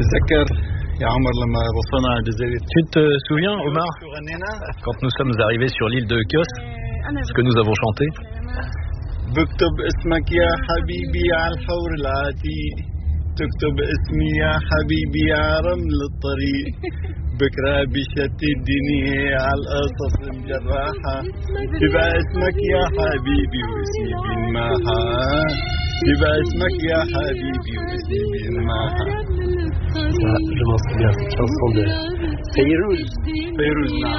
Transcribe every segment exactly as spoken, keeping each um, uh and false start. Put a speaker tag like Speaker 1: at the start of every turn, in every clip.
Speaker 1: Tu te souviens, Omar, quand nous sommes arrivés sur l'île de Kos, ce que nous avons chanté?
Speaker 2: بكتب اسمك يا حبيبي على الحور العتيق تكتب اسمي يا حبيبي يا رمل الطريق بكرة بشتي الدنيا على القصص مجرحة يبقى اسمك يا حبيبي واسمي بينماحة يبقى اسمك يا حبيبي واسمي بينماحة.
Speaker 3: Je m'en souviens, cette chanson de Fayrouz.
Speaker 2: Fayrouz, نعم.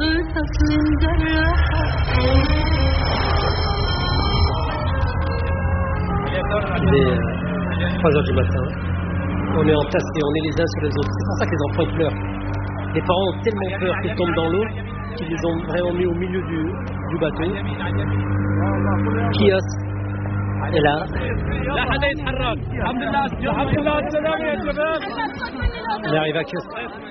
Speaker 3: Il est trois heures du matin. On est entassés, on est les uns sur les autres. C'est pour ça que les enfants ils pleurent. Les parents ont tellement peur qu'ils tombent dans l'eau qu'ils les ont vraiment mis au milieu du, du bateau. Kios est là. Il arrive à Kios.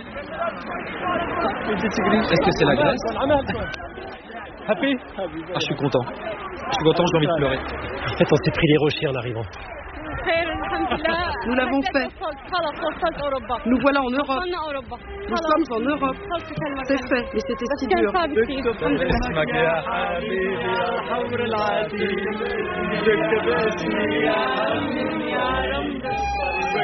Speaker 1: Est-ce que c'est la Grèce?
Speaker 3: Happy?
Speaker 1: Ah, je suis content. Je suis content, j'ai envie de pleurer.
Speaker 3: En fait, on s'est pris les rochers en arrivant.
Speaker 4: Nous l'avons fait. Nous voilà en Europe. Nous sommes en Europe. C'est fait, mais c'était si dur.